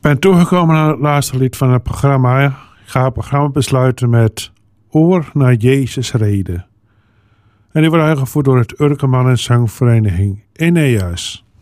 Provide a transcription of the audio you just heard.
ben toegekomen aan het laatste lied van het programma. Ik ga het programma besluiten met Oor naar Jezus reden. En die wordt aangevoerd door het Urkeman en Zangvereniging Eneas.